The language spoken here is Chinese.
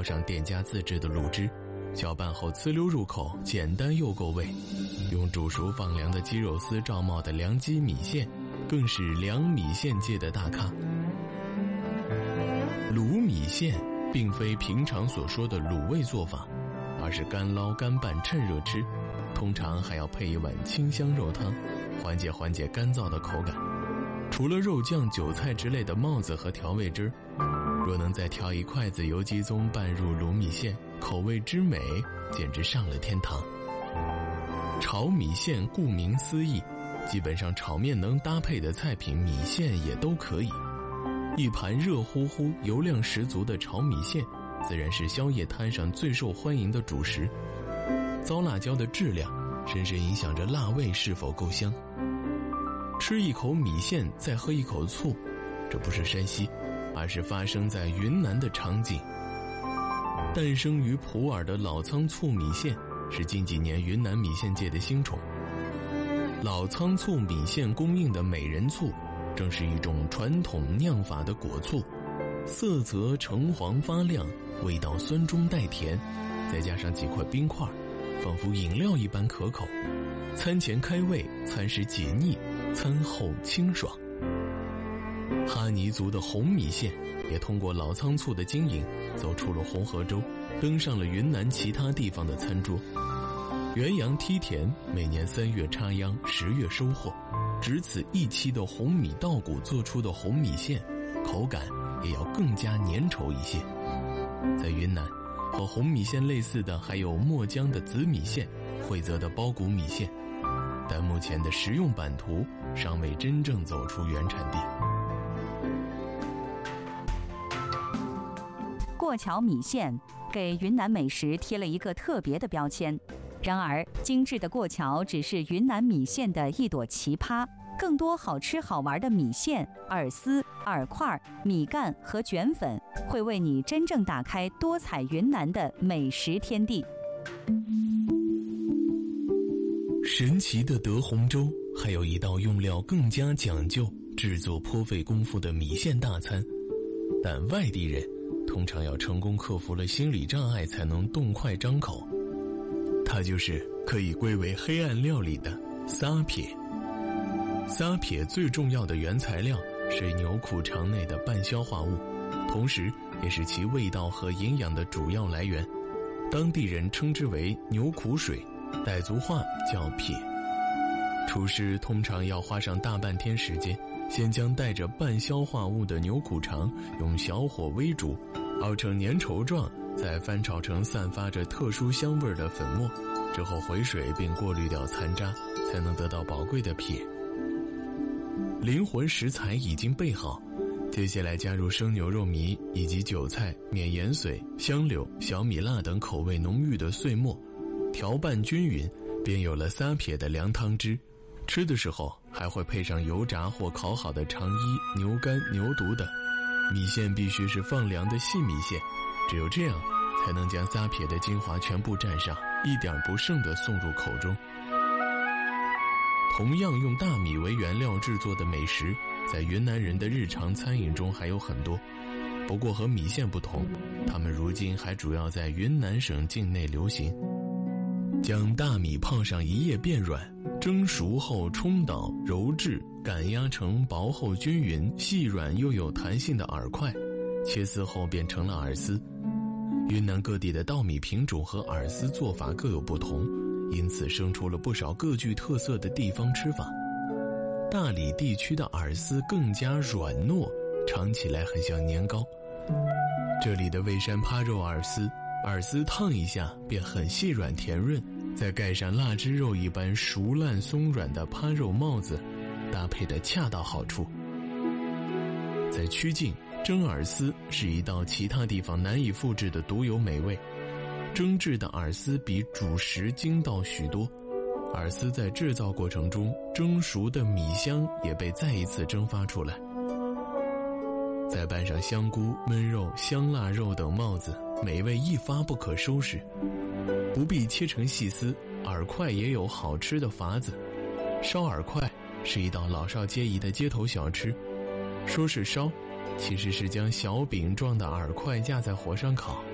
浇上店家自制的卤汁，搅拌后呲溜入口，简单又够味。用煮熟放凉的鸡肉丝照冒的凉鸡米线，更是凉米线界的大咖。卤米线并非平常所说的卤味做法，而是干捞干拌趁热吃，通常还要配一碗清香肉汤，缓解干燥的口感。除了肉酱、韭菜之类的帽子和调味汁，若能再挑一筷子油鸡枞拌入卤米线，口味之美简直上了天堂。炒米线顾名思义，基本上炒面能搭配的菜品米线也都可以。一盘热乎乎油量十足的炒米线自然是宵夜摊上最受欢迎的主食。糟辣椒的质量深深影响着辣味是否够香。吃一口米线再喝一口醋，这不是山西，而是发生在云南的场景。诞生于普洱的老仓醋米线是近几年云南米线界的新宠。老仓醋米线供应的美人醋正是一种传统酿法的果醋，色泽橙黄发亮，味道酸中带甜，再加上几块冰块，仿佛饮料一般可口。餐前开胃，餐时解腻，餐后清爽。哈尼族的红米线也通过老仓醋的经营走出了红河州，登上了云南其他地方的餐桌。元阳梯田每年3月插秧，10月收获，只此一期的红米稻谷做出的红米线，口感也要更加粘稠一些。在云南，和红米线类似的还有墨江的紫米线、惠泽的包谷米线，但目前的食用版图尚未真正走出原产地。 过桥米线给云南美食贴了一个特别的标签。然而，精致的过桥只是云南米线的一朵奇葩，更多好吃好玩的米线、饵丝、饵块、米干和卷粉，会为你真正打开多彩云南的美食天地。 神奇的德宏粥还有一道用料更加讲究、制作颇费功夫的米线大餐，但外地人通常要成功克服了心理障碍才能动筷张口。它就是可以归为黑暗料理的撒撇。撒撇最重要的原材料是牛苦肠内的半消化物，同时也是其味道和营养的主要来源。当地人称之为牛苦水，傣族话叫撇。厨师通常要花上大半天时间，先将带着半消化物的牛苦肠用小火微煮，熬成粘稠状，再翻炒成散发着特殊香味的粉末，之后回水并过滤掉残渣，才能得到宝贵的撇。灵魂食材已经备好，接下来加入生牛肉糜以及韭菜、缅盐水、香柳、小米辣等口味浓郁的碎末，调拌均匀，便有了撒撇的凉汤汁。吃的时候还会配上油炸或烤好的肠衣、牛肝、牛肚等。米线必须是放凉的细米线，只有这样才能将撒撇的精华全部蘸上，一点不剩地送入口中。同样用大米为原料制作的美食，在云南人的日常餐饮中还有很多。不过和米线不同，它们如今还主要在云南省境内流行。将大米泡上一夜变软，蒸熟后冲捣揉制，擀压成薄厚均匀、细软又有弹性的饵块，切丝后变成了饵丝。云南各地的稻米品种和饵丝做法各有不同，因此生出了不少各具特色的地方吃法。大理地区的饵丝更加软糯，尝起来很像年糕。这里的蔚山趴肉饵丝，饵丝烫一下便很细软甜润，再盖上腊汁肉一般熟烂松软的趴肉帽子，搭配的恰到好处。在曲靖，蒸饵丝是一道其他地方难以复制的独有美味。蒸制的饵丝比主食筋道许多，饵丝在制造过程中蒸熟的米香也被再一次蒸发出来，再拌上香菇、焖肉、香辣肉等帽子，美味一发不可收拾。不必切成细丝，饵块也有好吃的法子。烧饵块是一道老少皆宜的街头小吃，说是烧，其实是将小饼状的饵块架在火上烤，